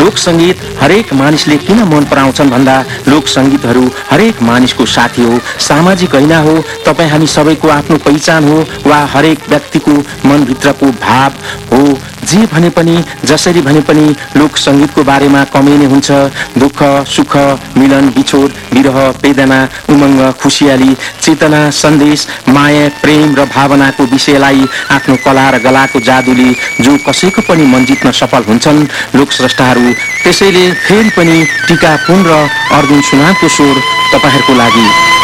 लोक संगीत हरेक मानिसले किन मन पराउँछन् भन्दा लोक संगीतहरू हरेक मानिसको साथी हो, सामाजिक हैन हो। तपाईँ हामी सबैको आफ्नो पहिचान हो वा हरेक व्यक्तिको मनभित्रको भाव हो। जे भने पनि जसरी भने पनि लोक संगीतको बारेमा कमै नै हुन्छ। दुःख सुख मिलन बिछोड विरह वेदना उमङ्ग खुसियाली चेतना सन्देश माया प्रेम र भावनाको विषयलाई आफ्नो कला र गलाको जादुले जो कसैको पनि मन जित्न सफल हुन्छन् लोक स्रष्टाहरू। त्यसैले फेरि पनि टीका पुन र अर्जुन सुनाको स्वर तपाईहरुको लागि।